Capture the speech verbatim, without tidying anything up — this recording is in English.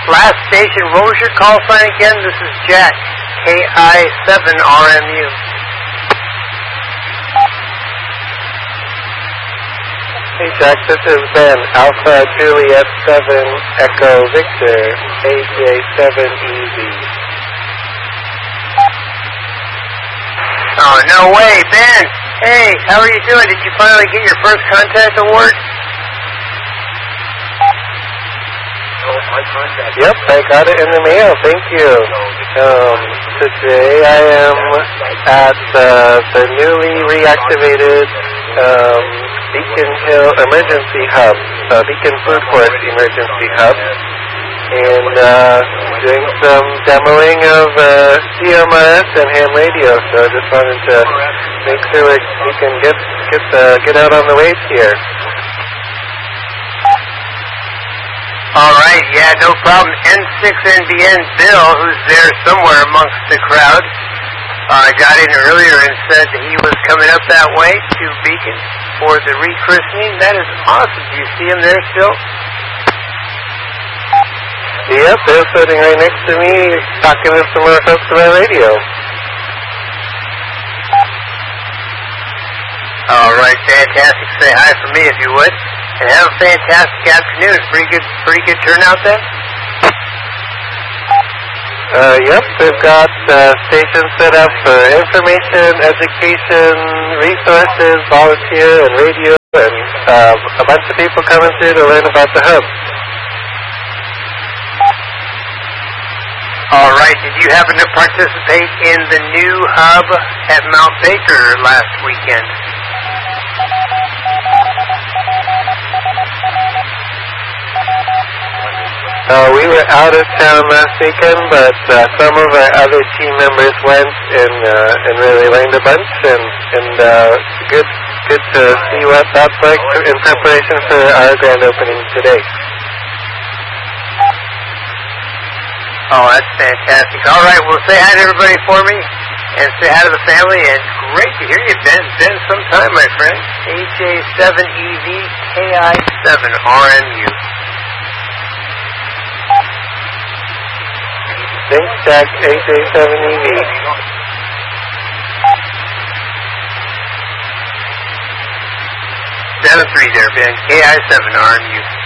Last station, what was your call sign again? This is Jack, K I seven R M U. Hey Jack, this is Ben, Alpha Juliet seven Echo Victor, A J seven E V. Oh, no way, Ben! Hey, how are you doing? Did you finally get your first contact award? Yep, I got it in the mail, thank you. Um, today I am at uh, the newly reactivated um, Beacon Hill Emergency Hub, uh, Beacon Food Force Emergency Hub, and uh, doing some demoing of uh, C M R S and ham radio, so I just wanted to make sure we, we can get, get, uh, get out on the waves here. All right, yeah, no problem. N six N B N Bill, who's there somewhere amongst the crowd, uh, got in earlier and said that he was coming up that way to Beacon for the rechristening. That is awesome. Do you see him there still? Yep, they're sitting right next to me, talking to some more folks about radio. All right, fantastic. Say hi for me if you would. And have a fantastic afternoon. Pretty good, pretty good turnout then? Uh, yep, we've got uh, stations set up for information, education, resources, volunteer, and radio, and uh, a bunch of people coming through to learn about the hub. All right, did you happen to participate in the new hub at Mount Baker last weekend? Uh, we were out of town last weekend, but uh, some of our other team members went and uh, and really learned a bunch, and and uh, good good to see what that's like in preparation for our grand opening today. Oh, that's fantastic. All right, well, say hi to everybody for me, and say hi to the family, and great to hear you, Ben. Ben, sometime, my friend. A J seven E V, K I seven R M U. Thanks, Jack, A J seven E V. seven three there, Ben. K I seven R M U.